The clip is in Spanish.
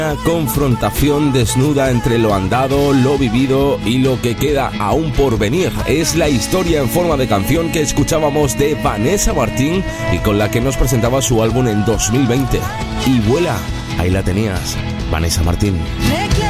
Una confrontación desnuda entre lo andado, lo vivido y lo que queda aún por venir. Es la historia en forma de canción que escuchábamos de Vanessa Martín y con la que nos presentaba su álbum en 2020. Y vuela, ahí la tenías, Vanessa Martín.